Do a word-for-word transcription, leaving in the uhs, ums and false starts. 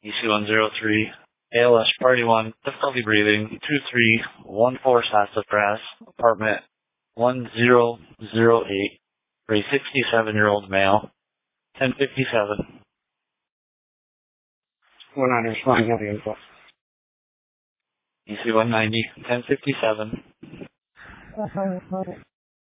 E C one zero three, A L S Party one, difficulty breathing, two three one four Sassafras, apartment one zero zero eight, for a sixty-seven-year-old male, ten fifty-seven. one nine responding on the info. E C one ninety, ten fifty-seven. Uh-huh.